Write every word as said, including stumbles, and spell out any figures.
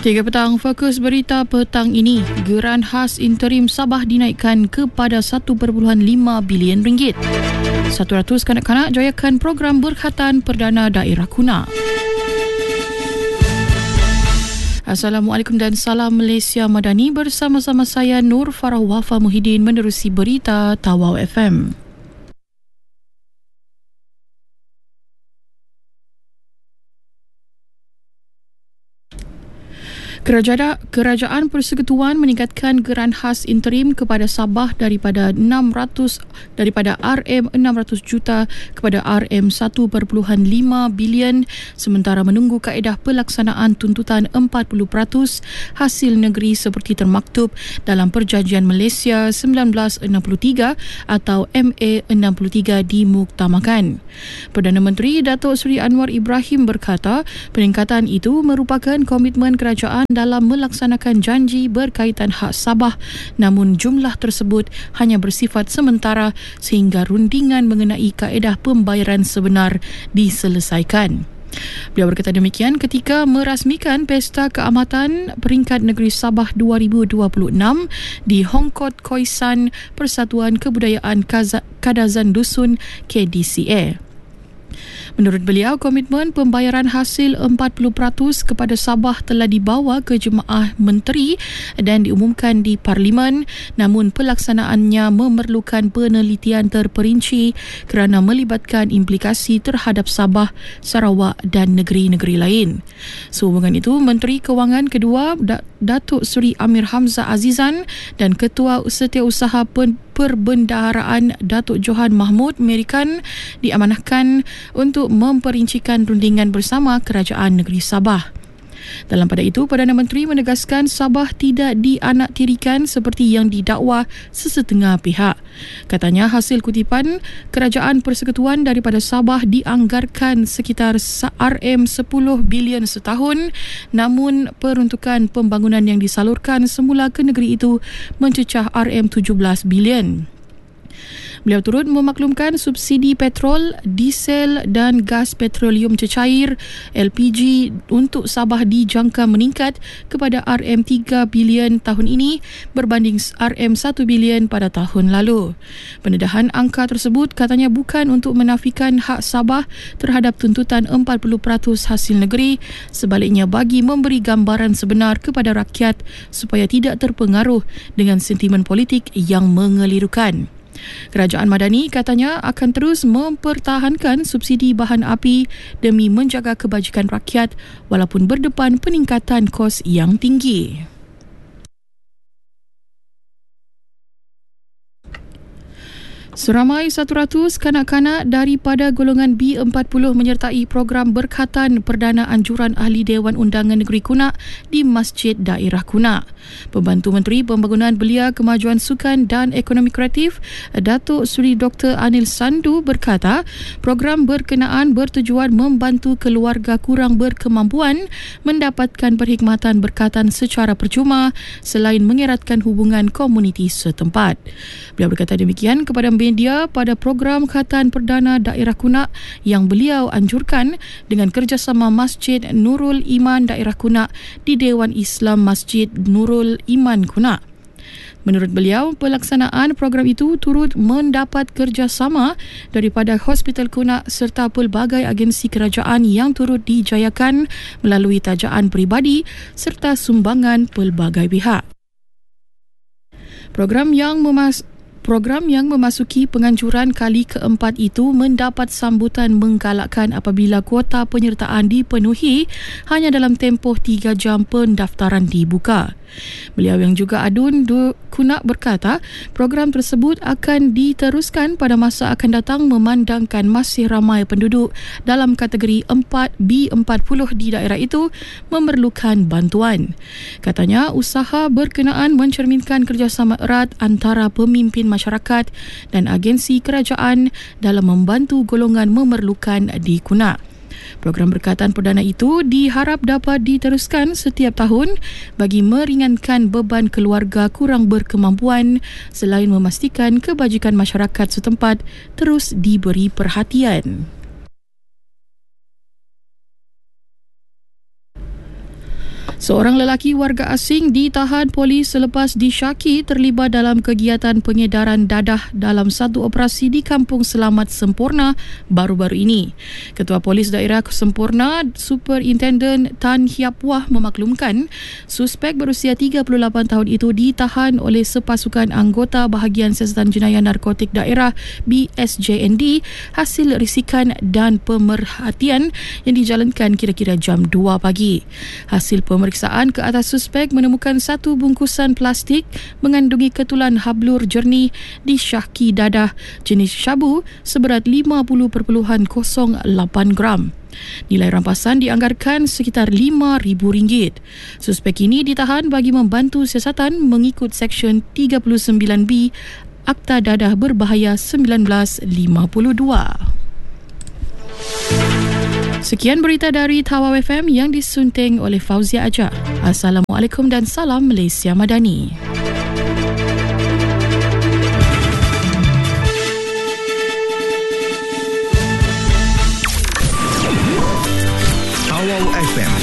Tiga petang, fokus berita petang ini. Geran khas interim Sabah dinaikkan kepada satu perpuluhan lima bilion ringgit. seratus kanak-kanak joyakan program berkhatan Perdana Daerah Kunak. Assalamualaikum dan salam Malaysia Madani, bersama-sama saya Nur Farah Wafa Muhyiddin menerusi berita Tawau F M. Kerajaan, Kerajaan Persekutuan meningkatkan geran khas interim kepada Sabah daripada enam ratus daripada R M enam ratus juta kepada R M satu perpuluhan lima bilion sementara menunggu kaedah pelaksanaan tuntutan empat puluh peratus hasil negeri seperti termaktub dalam Perjanjian Malaysia seribu sembilan ratus enam puluh tiga atau M A enam puluh tiga dimuktamakan. Perdana Menteri Datuk Seri Anwar Ibrahim berkata peningkatan itu merupakan komitmen kerajaan dalam melaksanakan janji berkaitan hak Sabah, namun jumlah tersebut hanya bersifat sementara sehingga rundingan mengenai kaedah pembayaran sebenar diselesaikan. Beliau berkata demikian ketika merasmikan Pesta Keamatan Peringkat Negeri Sabah dua ribu dua puluh enam di Hongkot Khoisan Persatuan Kebudayaan Kadazan Dusun K D C A. Menurut beliau, komitmen pembayaran hasil empat puluh peratus kepada Sabah telah dibawa ke Jemaah Menteri dan diumumkan di Parlimen, namun pelaksanaannya memerlukan penelitian terperinci kerana melibatkan implikasi terhadap Sabah, Sarawak dan negeri-negeri lain. Sehubungan itu, Menteri Kewangan kedua Datuk Seri Amir Hamzah Azizan dan Ketua Setiausaha Perbendaharaan Datuk Johan Mahmud Merikan diamanahkan untuk memperincikan rundingan bersama Kerajaan Negeri Sabah. Dalam pada itu, Perdana Menteri menegaskan Sabah tidak dianaktirikan seperti yang didakwa sesetengah pihak. Katanya hasil kutipan Kerajaan Persekutuan daripada Sabah dianggarkan sekitar R M sepuluh bilion setahun, namun peruntukan pembangunan yang disalurkan semula ke negeri itu mencecah R M tujuh belas bilion. Beliau turut memaklumkan subsidi petrol, diesel dan gas petroleum cecair L P G untuk Sabah dijangka meningkat kepada R M tiga bilion tahun ini berbanding R M satu bilion pada tahun lalu. Pendedahan angka tersebut katanya bukan untuk menafikan hak Sabah terhadap tuntutan empat puluh peratus hasil negeri, sebaliknya bagi memberi gambaran sebenar kepada rakyat supaya tidak terpengaruh dengan sentimen politik yang mengelirukan. Kerajaan Madani katanya akan terus mempertahankan subsidi bahan api demi menjaga kebajikan rakyat walaupun berdepan peningkatan kos yang tinggi. Seramai seratus kanak-kanak daripada golongan B empat puluh menyertai program berkhatan Perdana Anjuran Ahli Dewan Undangan Negeri Kunak di Masjid Daerah Kunak. Pembantu Menteri Pembangunan Belia, Kemajuan Sukan dan Ekonomi Kreatif, Datuk Seri Doktor Anil Sandu berkata, program berkenaan bertujuan membantu keluarga kurang berkemampuan mendapatkan perkhidmatan berkhatan secara percuma selain mengeratkan hubungan komuniti setempat. Beliau berkata demikian kepada media pada program khatan Perdana Daerah Kunak yang beliau anjurkan dengan kerjasama Masjid Nurul Iman Daerah Kunak di Dewan Islam Masjid Nurul Iman Kunak. Menurut beliau, pelaksanaan program itu turut mendapat kerjasama daripada Hospital Kunak serta pelbagai agensi kerajaan yang turut dijayakan melalui tajaan peribadi serta sumbangan pelbagai pihak. Program yang memas Program yang memasuki penganjuran kali keempat itu mendapat sambutan menggalakkan apabila kuota penyertaan dipenuhi hanya dalam tempoh tiga jam pendaftaran dibuka. Beliau yang juga adun Kunak berkata program tersebut akan diteruskan pada masa akan datang memandangkan masih ramai penduduk dalam kategori empat B empat puluh di daerah itu memerlukan bantuan. Katanya usaha berkenaan mencerminkan kerjasama erat antara pemimpin masyarakat dan agensi kerajaan dalam membantu golongan memerlukan di Kunak. Program berkatan perdana itu diharap dapat diteruskan setiap tahun bagi meringankan beban keluarga kurang berkemampuan selain memastikan kebajikan masyarakat setempat terus diberi perhatian. Seorang lelaki warga asing ditahan polis selepas disyaki terlibat dalam kegiatan pengedaran dadah dalam satu operasi di Kampung Selamat Semporna baru-baru ini. Ketua Polis Daerah Semporna, Superintendent Tan Hiap Wah memaklumkan suspek berusia tiga puluh lapan tahun itu ditahan oleh sepasukan anggota Bahagian Siasatan Jenayah Narkotik Daerah B S J N D hasil risikan dan pemerhatian yang dijalankan kira-kira jam dua pagi. Hasil pemeriksaan ke atas suspek menemukan satu bungkusan plastik mengandungi ketulan hablur jernih disyaki dadah jenis syabu seberat lima puluh perpuluhan kosong lapan gram. Nilai rampasan dianggarkan sekitar lima ribu ringgit. Suspek ini ditahan bagi membantu siasatan mengikut Seksyen tiga puluh sembilan B Akta Dadah Berbahaya seribu sembilan ratus lima puluh dua. Sekian berita dari Tawau F M yang disunting oleh Fauzia Ajar. Assalamualaikum dan salam Malaysia Madani. Tawau F M